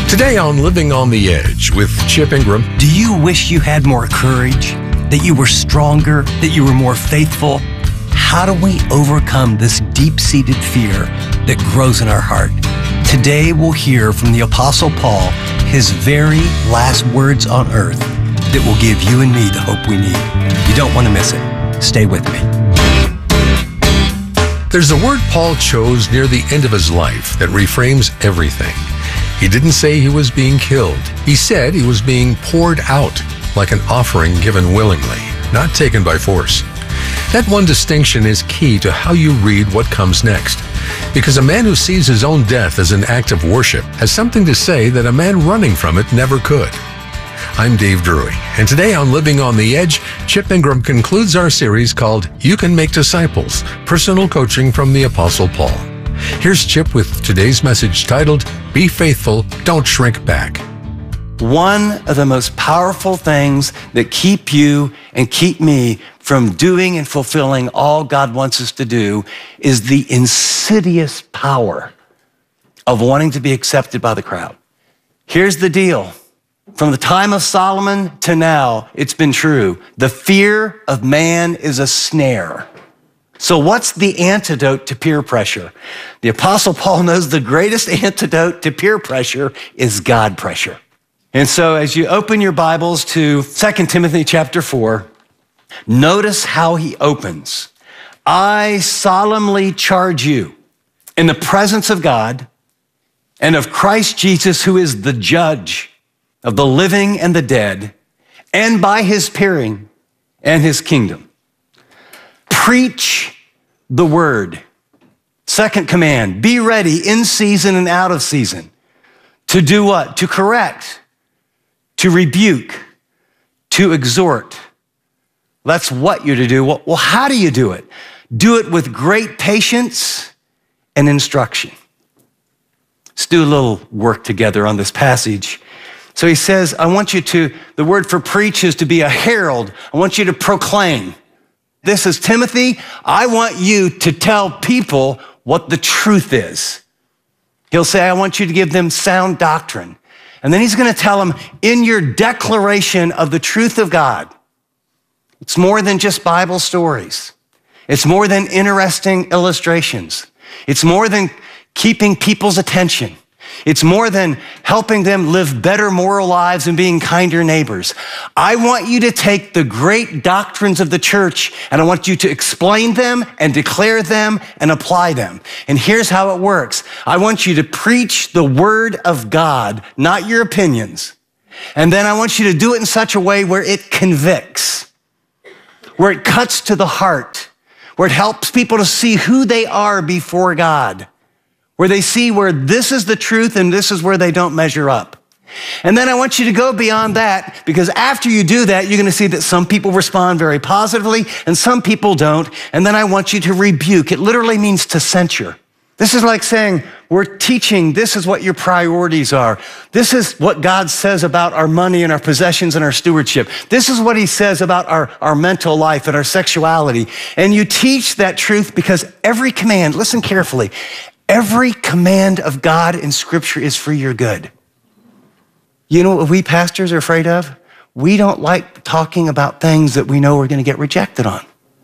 Today on Living on the Edge with Chip Ingram. Do you wish you had more courage? That you were stronger? That you were more faithful? How do we overcome this deep-seated fear that grows in our heart? Today we'll hear from the Apostle Paul his very last words on earth that will give you and me the hope we need. You don't want to miss it. Stay with me. There's a word Paul chose near the end of his life that reframes everything. He didn't say he was being killed. He said he was being poured out, like an offering given willingly, not taken by force. That one distinction is key to how you read what comes next, because a man who sees his own death as an act of worship has something to say that a man running from it never could. I'm Dave Drury, and today on Living on the Edge, Chip Ingram concludes our series called You Can Make Disciples, Personal Coaching from the Apostle Paul. Here's Chip with today's message titled, Be Faithful, Don't Shrink Back. One of the most powerful things that keep you and keep me from doing and fulfilling all God wants us to do is the insidious power of wanting to be accepted by the crowd. Here's the deal. From the time of Solomon to now, it's been true. The fear of man is a snare. So what's the antidote to peer pressure? The Apostle Paul knows the greatest antidote to peer pressure is God pressure. And so as you open your Bibles to 2 Timothy chapter 4, notice how he opens. I solemnly charge you in the presence of God and of Christ Jesus, who is the judge of the living and the dead, and by his appearing and his kingdom. Preach the word. Second command, be ready in season and out of season. To do what? To correct, to rebuke, to exhort. That's what you're to do. Well, how do you do it? Do it with great patience and instruction. Let's do a little work together on this passage. So he says, the word for preach is to be a herald. I want you to proclaim. This is Timothy. I want you to tell people what the truth is. He'll say, I want you to give them sound doctrine. And then he's going to tell them in your declaration of the truth of God, it's more than just Bible stories. It's more than interesting illustrations. It's more than keeping people's attention. It's more than helping them live better moral lives and being kinder neighbors. I want you to take the great doctrines of the church and I want you to explain them and declare them and apply them. And here's how it works. I want you to preach the word of God, not your opinions. And then I want you to do it in such a way where it convicts, where it cuts to the heart, where it helps people to see who they are before God, where they see where this is the truth and this is where they don't measure up. And then I want you to go beyond that, because after you do that, you're going to see that some people respond very positively and some people don't. And then I want you to rebuke. It literally means to censure. This is like saying, we're teaching, this is what your priorities are. This is what God says about our money and our possessions and our stewardship. This is what he says about our mental life and our sexuality. And you teach that truth because every command, listen carefully, every command of God in Scripture is for your good. You know what we pastors are afraid of? We don't like talking about things that we know we're going to get rejected on.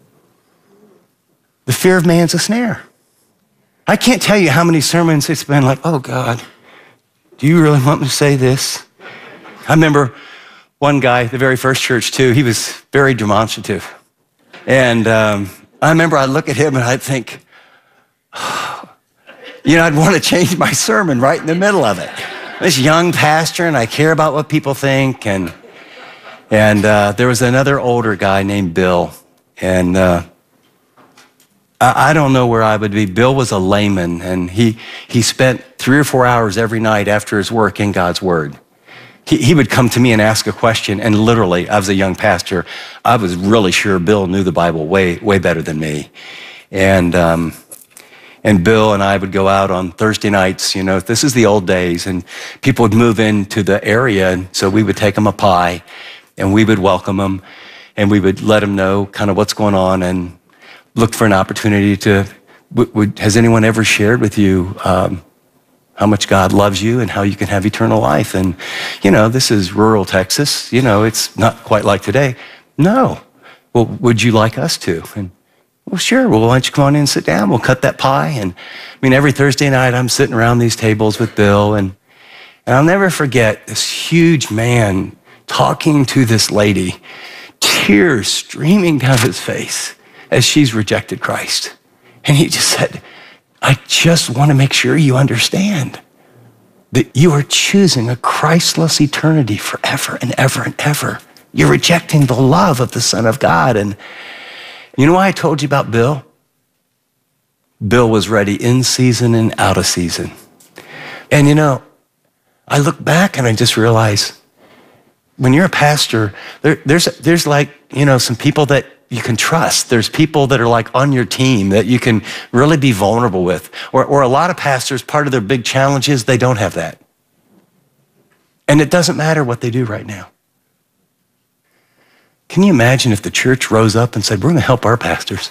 The fear of man's a snare. I can't tell you how many sermons it's been like, oh God, do you really want me to say this? I remember one guy, the very first church too, he was very demonstrative. And I remember I'd look at him and I'd think, I'd want to change my sermon right in the middle of it. This young pastor, and I care about what people think. And there was another older guy named Bill. And I don't know where I would be. Bill was a layman, and he spent 3 or 4 hours every night after his work in God's Word. He would come to me and ask a question, and literally, I was a young pastor, I was really sure Bill knew the Bible way, way better than me. And Bill and I would go out on Thursday nights, this is the old days, and people would move into the area, and so we would take them a pie, and we would welcome them, and we would let them know kind of what's going on, and look for an opportunity to, has anyone ever shared with you how much God loves you and how you can have eternal life. And, this is rural Texas. It's not quite like today. No. Well, would you like us to? And, well, sure. Well, why don't you come on in and sit down? We'll cut that pie. And every Thursday night I'm sitting around these tables with Bill, and I'll never forget this huge man talking to this lady, tears streaming down his face as she's rejected Christ. And he just said, I just want to make sure you understand that you are choosing a Christless eternity forever and ever and ever. You're rejecting the love of the Son of God. And you know why I told you about Bill? Bill was ready in season and out of season. And I look back and I just realize when you're a pastor, there's like, some people that you can trust. There's people that are like on your team that you can really be vulnerable with. Or a lot of pastors, part of their big challenge is they don't have that. And it doesn't matter what they do right now. Can you imagine if the church rose up and said, we're going to help our pastors?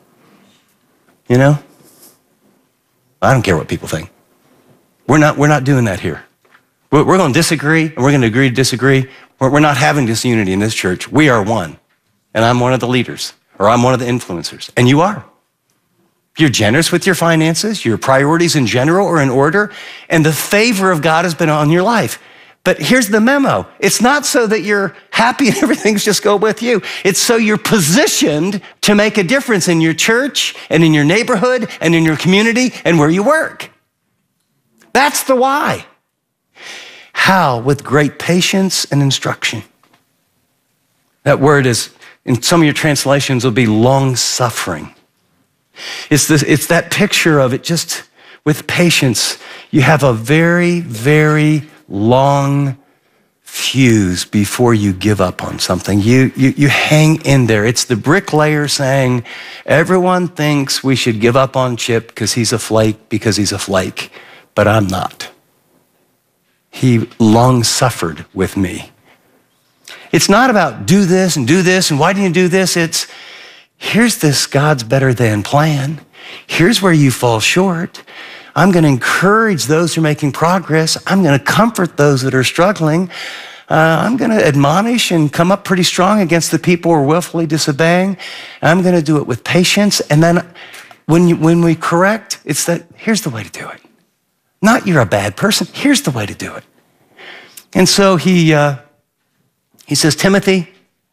I don't care what people think. We're not doing that here. We're going to disagree, and we're going to agree to disagree. We're not having disunity in this church. We are one. And I'm one of the leaders, or I'm one of the influencers. And you are. You're generous with your finances. Your priorities in general are in order. And the favor of God has been on your life. But here's the memo. It's not so that you're happy and everything's just go with you. It's so you're positioned to make a difference in your church and in your neighborhood and in your community and where you work. That's the why. How? With great patience and instruction. That word is, in some of your translations, will be long-suffering. It's that picture of it just with patience. You have a very, very long fuse before you give up on something. You hang in there. It's the bricklayer saying, everyone thinks we should give up on Chip because he's a flake, but I'm not. He long suffered with me. It's not about do this and why didn't you do this? It's here's this God's better than plan. Here's where you fall short. I'm going to encourage those who are making progress. I'm going to comfort those that are struggling. I'm going to admonish and come up pretty strong against the people who are willfully disobeying. I'm going to do it with patience. And then when we correct, it's that here's the way to do it. Not you're a bad person. Here's the way to do it. And so he says, Timothy,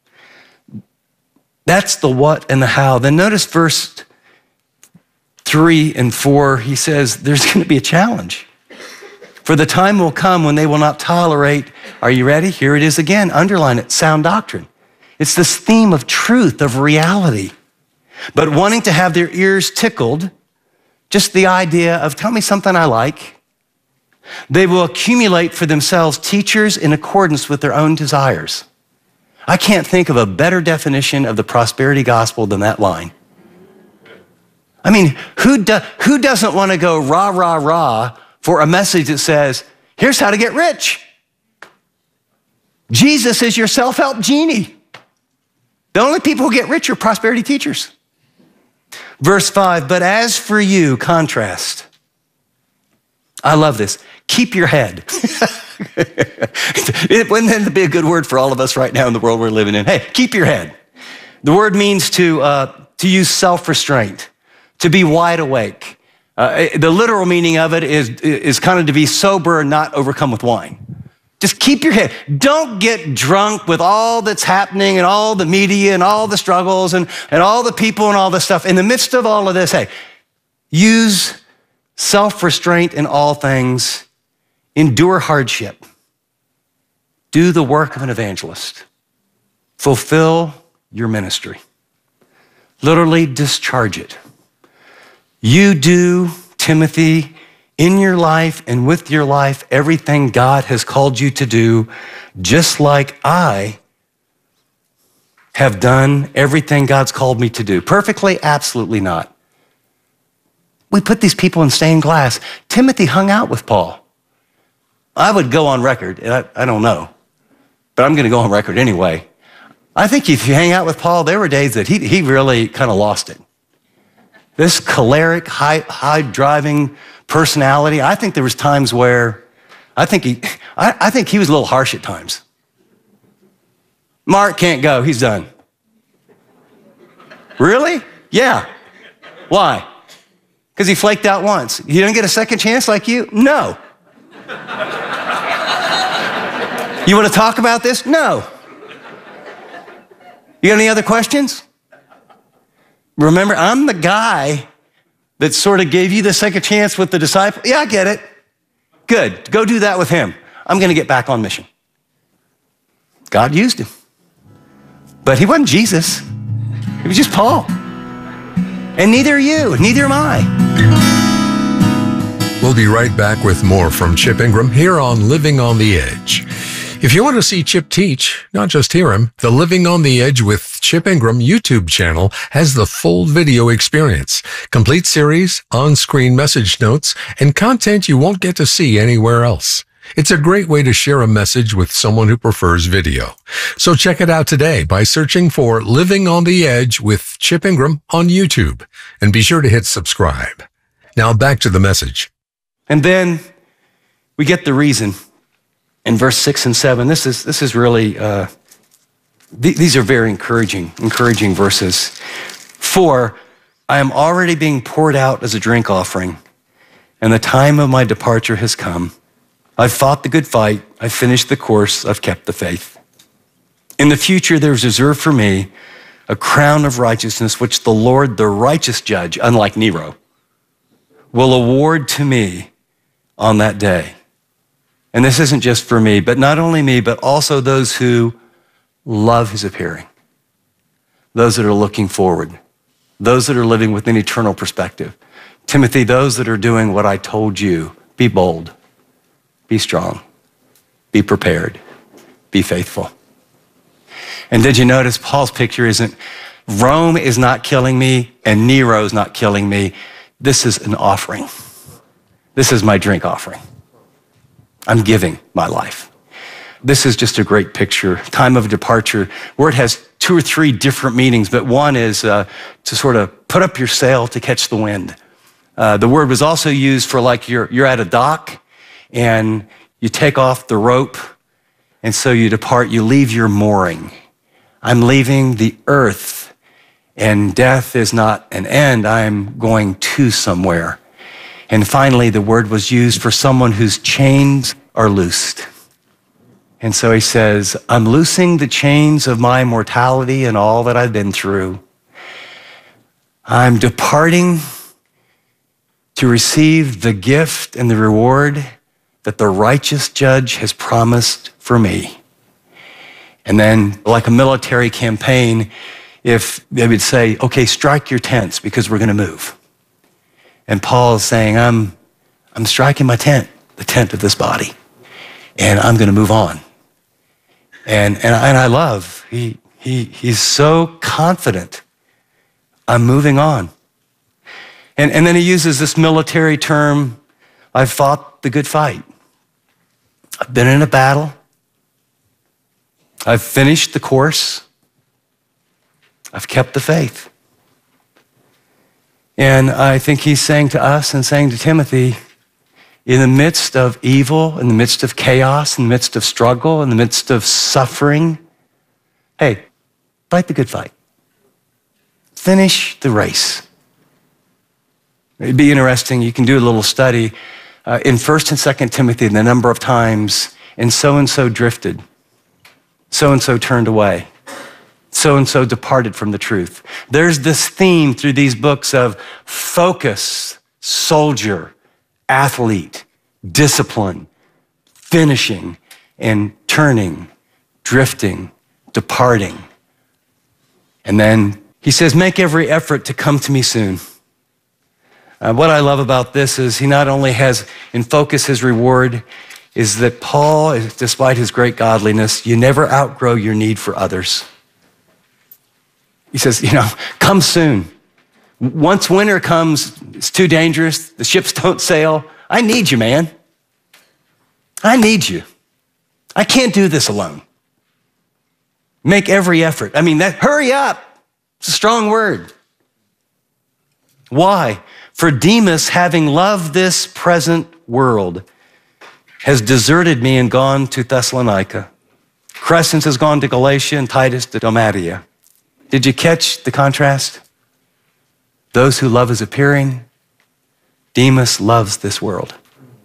that's the what and the how. Then notice verse 3 and 4, he says, there's going to be a challenge. For the time will come when they will not tolerate, are you ready? Here it is again, underline it, sound doctrine. It's this theme of truth, of reality, but wanting to have their ears tickled, just the idea of tell me something I like. They will accumulate for themselves teachers in accordance with their own desires. I can't think of a better definition of the prosperity gospel than that line. I mean, who doesn't want to go rah, rah, rah for a message that says, here's how to get rich. Jesus is your self-help genie. The only people who get rich are prosperity teachers. Verse 5, but as for you, contrast. I love this. Keep your head. Wouldn't that be a good word for all of us right now in the world we're living in? Hey, keep your head. The word means to use self-restraint, to be wide awake. The literal meaning of it is kind of to be sober and not overcome with wine. Just keep your head. Don't get drunk with all that's happening and all the media and all the struggles and all the people and all the stuff. In the midst of all of this, hey, use self-restraint in all things. Endure hardship. Do the work of an evangelist. Fulfill your ministry. Literally discharge it. You do, Timothy, in your life and with your life, everything God has called you to do, just like I have done everything God's called me to do. Perfectly? Absolutely not. We put these people in stained glass. Timothy hung out with Paul. I would go on record, and I don't know, but I'm going to go on record anyway. I think if you hang out with Paul, there were days that he really kind of lost it. This choleric, high driving personality, I think there was times where I think he was a little harsh at times. Mark can't go, he's done. Really? Yeah. Why? Because he flaked out once. He didn't get a second chance like you? No. You want to talk about this? No. You got any other questions? Remember, I'm the guy that sort of gave you the second chance with the disciple. Yeah, I get it. Good. Go do that with him. I'm going to get back on mission. God used him. But he wasn't Jesus. It was just Paul. And neither are you, neither am I. We'll be right back with more from Chip Ingram here on Living on the Edge. If you want to see Chip teach, not just hear him, the Living on the Edge with Chip Ingram YouTube channel has the full video experience, complete series, on-screen message notes, and content you won't get to see anywhere else. It's a great way to share a message with someone who prefers video. So check it out today by searching for Living on the Edge with Chip Ingram on YouTube. And be sure to hit subscribe. Now back to the message. And then we get the reason in verse 6 and 7. This is really, these are very encouraging verses. For I am already being poured out as a drink offering, and the time of my departure has come. I've fought the good fight. I've finished the course. I've kept the faith. In the future, there's reserved for me a crown of righteousness, which the Lord, the righteous judge, unlike Nero, will award to me on that day. And this isn't just for me, but not only me, but also those who love his appearing, those that are looking forward, those that are living with an eternal perspective. Timothy, those that are doing what I told you, be bold. Be strong, be prepared, be faithful. And did you notice Paul's picture isn't, Rome is not killing me and Nero's not killing me. This is an offering. This is my drink offering. I'm giving my life. This is just a great picture. Time of departure. Word has 2 or 3 different meanings, but one is to sort of put up your sail to catch the wind. The word was also used for like you're at a dock and you take off the rope, and so you depart, you leave your mooring. I'm leaving the earth, and death is not an end. I'm going to somewhere. And finally, the word was used for someone whose chains are loosed. And so he says, I'm loosing the chains of my mortality and all that I've been through. I'm departing to receive the gift and the reward that the righteous judge has promised for me. And then, like a military campaign, if they would say, okay, strike your tents because we're going to move. And Paul is saying, I'm striking my tent, the tent of this body, and I'm going to move on. And I love, he's so confident. I'm moving on. And then he uses this military term, I've fought the good fight. I've been in a battle. I've finished the course. I've kept the faith. And I think he's saying to us and saying to Timothy, in the midst of evil, in the midst of chaos, in the midst of struggle, in the midst of suffering, hey, fight the good fight. Finish the race. It'd be interesting, you can do a little study in 1st and 2nd Timothy, the number of times, and so drifted, so turned away, so departed from the truth. There's this theme through these books of focus, soldier, athlete, discipline, finishing, and turning, drifting, departing. And then he says, make every effort to come to me soon. What I love about this is he not only has in focus his reward, is that Paul, despite his great godliness, you never outgrow your need for others. He says, come soon. Once winter comes, it's too dangerous, the ships don't sail. I need you, man. I need you. I can't do this alone. Make every effort. Hurry up. It's a strong word. Why? For Demas, having loved this present world, has deserted me and gone to Thessalonica. Crescens has gone to Galatia and Titus to Dalmatia. Did you catch the contrast? Those who love is appearing. Demas loves this world.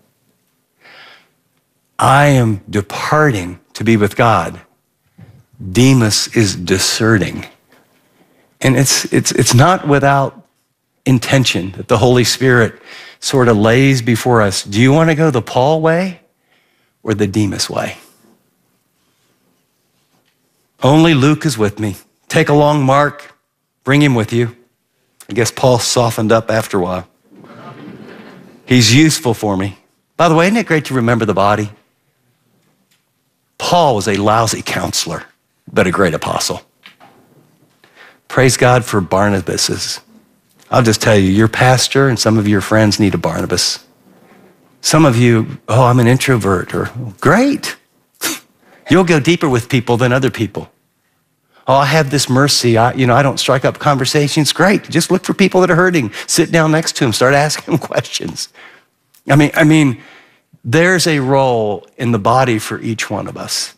I am departing to be with God. Demas is deserting. And it's not without intention that the Holy Spirit sort of lays before us. Do you want to go the Paul way or the Demas way? Only Luke is with me. Take along Mark, bring him with you. I guess Paul softened up after a while. He's useful for me. By the way, isn't it great to remember the body? Paul was a lousy counselor, but a great apostle. Praise God for Barnabases. I'll just tell you, your pastor and some of your friends need a Barnabas. Some of you, I'm an introvert, or great. You'll go deeper with people than other people. I have this mercy. I don't strike up conversations. Great. Just look for people that are hurting. Sit down next to them. Start asking them questions. I mean, there's a role in the body for each one of us.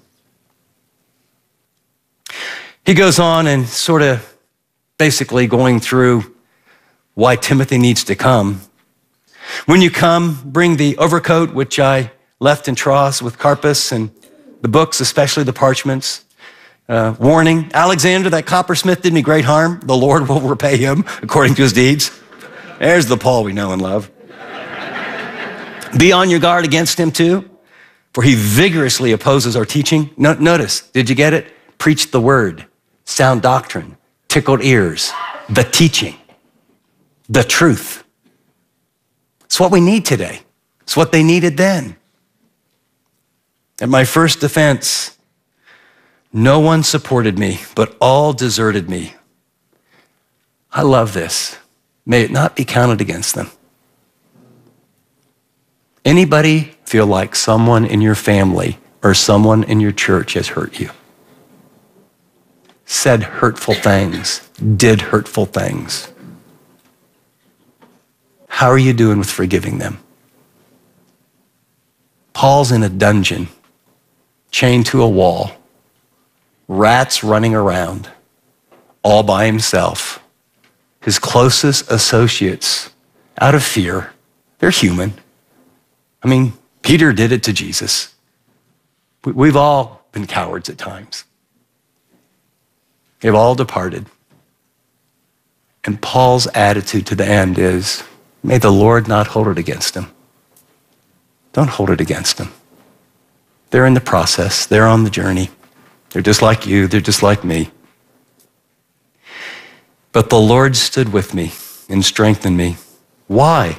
He goes on and sort of basically going through why Timothy needs to come. When you come, bring the overcoat, which I left in Troas with Carpus, and the books, especially the parchments. Warning, Alexander, that coppersmith did me great harm. The Lord will repay him according to his deeds. There's the Paul we know and love. Be on your guard against him too, for he vigorously opposes our teaching. Notice, did you get it? Preach the word, sound doctrine, tickled ears, the teaching, the truth. It's what we need today. It's what they needed then. At my first defense, no one supported me, but all deserted me. I love this. May it not be counted against them. Anybody feel like someone in your family or someone in your church has hurt you? Said hurtful things, did hurtful things. How are you doing with forgiving them? Paul's in a dungeon, chained to a wall. Rats running around, all by himself. His closest associates, out of fear, they're human. Peter did it to Jesus. We've all been cowards at times. They've all departed. And Paul's attitude to the end is, may the Lord not hold it against him. Don't hold it against him. They're in the process. They're on the journey. They're just like you. They're just like me. But the Lord stood with me and strengthened me. Why?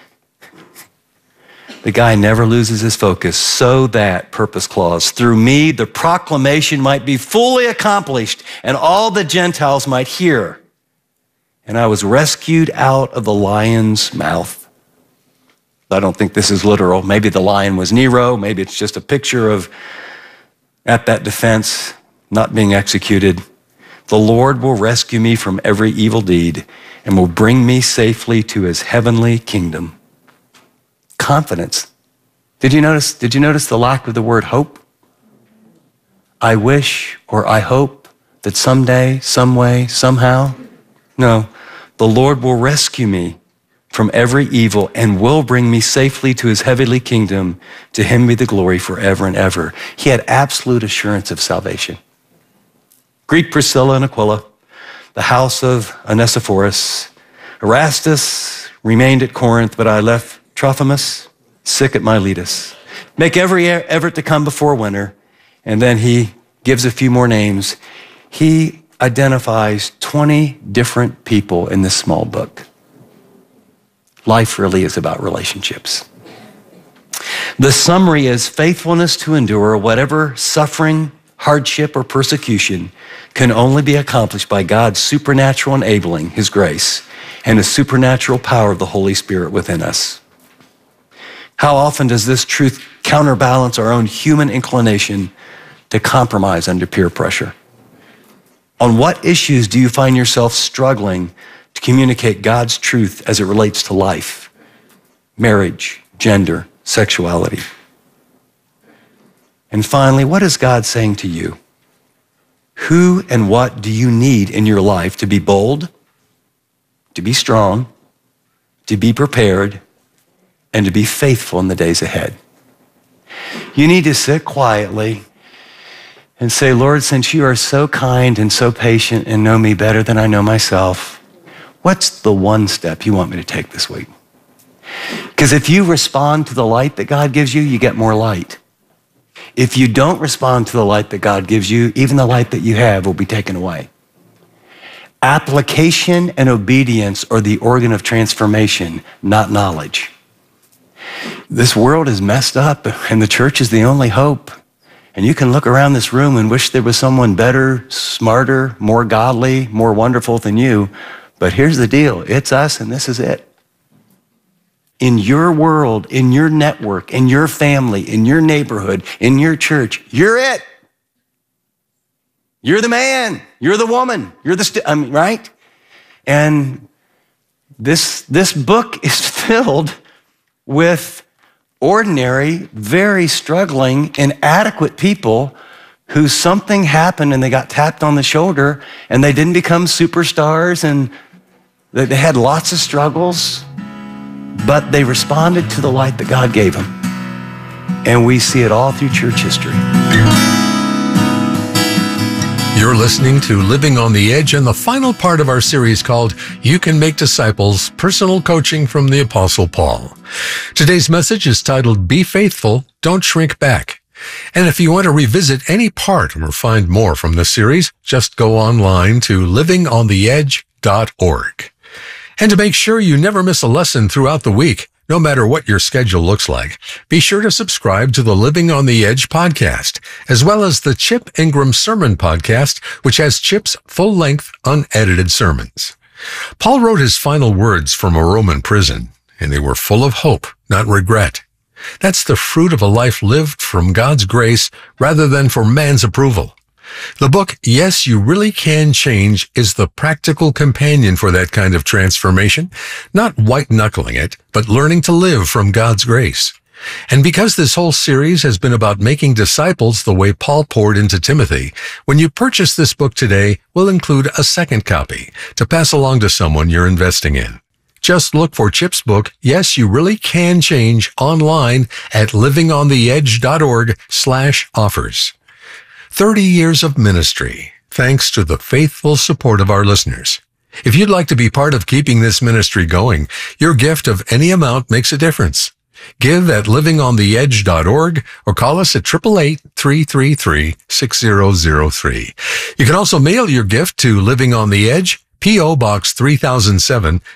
The guy never loses his focus, so that, purpose clause, through me the proclamation might be fully accomplished and all the Gentiles might hear. And I was rescued out of the lion's mouth. I don't think this is literal. Maybe the lion was Nero. Maybe it's just a picture of at that defense, not being executed. The Lord will rescue me from every evil deed and will bring me safely to his heavenly kingdom. Confidence. Did you notice the lack of the word hope? I wish or I hope that someday, some way, somehow. No, the Lord will rescue me from every evil and will bring me safely to his heavenly kingdom. To him be the glory forever and ever. He had absolute assurance of salvation. Greet Priscilla and Aquila, the house of Onesiphorus. Erastus remained at Corinth, but I left Trophimus sick at Miletus. Make every effort to come before winter. And then he gives a few more names. He identifies 20 different people in this small book. Life really is about relationships. The summary is faithfulness to endure whatever suffering, hardship, or persecution can only be accomplished by God's supernatural enabling, his grace, and the supernatural power of the Holy Spirit within us. How often does this truth counterbalance our own human inclination to compromise under peer pressure? On what issues do you find yourself struggling to communicate God's truth as it relates to life, marriage, gender, sexuality. And finally, what is God saying to you? Who and what do you need in your life to be bold, to be strong, to be prepared, and to be faithful in the days ahead? You need to sit quietly and say, Lord, since you are so kind and so patient and know me better than I know myself, what's the one step you want me to take this week? Because if you respond to the light that God gives you, you get more light. If you don't respond to the light that God gives you, even the light that you have will be taken away. Application and obedience are the organ of transformation, not knowledge. This world is messed up, and the church is the only hope. And you can look around this room and wish there was someone better, smarter, more godly, more wonderful than you. But here's the deal. It's us, and this is it. In your world, in your network, in your family, in your neighborhood, in your church, you're it. You're the man. You're the woman. You're the, right? And this book is filled with ordinary, very struggling, inadequate people who something happened and they got tapped on the shoulder and they didn't become superstars and they had lots of struggles, but they responded to the light that God gave them. And we see it all through church history. You're listening to Living on the Edge and the final part of our series called You Can Make Disciples, Personal Coaching from the Apostle Paul. Today's message is titled, Be Faithful, Don't Shrink Back. And if you want to revisit any part or find more from this series, just go online to livingontheedge.org. And to make sure you never miss a lesson throughout the week, no matter what your schedule looks like, be sure to subscribe to the Living on the Edge podcast, as well as the Chip Ingram Sermon Podcast, which has Chip's full-length, unedited sermons. Paul wrote his final words from a Roman prison, and they were full of hope, not regret. That's the fruit of a life lived from God's grace rather than for man's approval. The book, Yes, You Really Can Change, is the practical companion for that kind of transformation, not white-knuckling it, but learning to live from God's grace. And because this whole series has been about making disciples the way Paul poured into Timothy, when you purchase this book today, we'll include a second copy to pass along to someone you're investing in. Just look for Chip's book, Yes, You Really Can Change, online at livingontheedge.org/offers. 30 years of ministry, thanks to the faithful support of our listeners. If you'd like to be part of keeping this ministry going, your gift of any amount makes a difference. Give at livingontheedge.org or call us at 888-333-6003. You can also mail your gift to Living on the Edge, P.O. Box 3007,